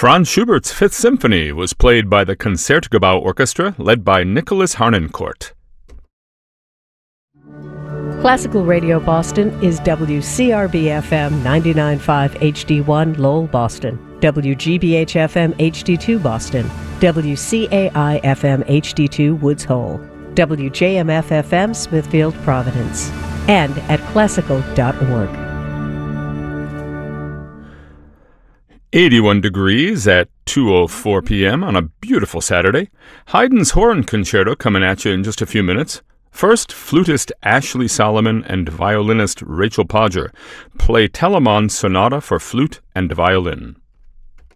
Franz Schubert's Fifth Symphony was played by the Concertgebouw Orchestra, led by Nicholas Harnoncourt. Classical Radio Boston is WCRB-FM 99.5 HD1 Lowell, Boston, WGBH-FM HD2 Boston, WCAI-FM HD2 Woods Hole, WJMF-FM Smithfield, Providence, and at classical.org. 81 degrees at 2:04 p.m. on a beautiful Saturday. Haydn's Horn Concerto coming at you in just a few minutes. First, flutist Ashley Solomon and violinist Rachel Podger play Telemann Sonata for flute and violin.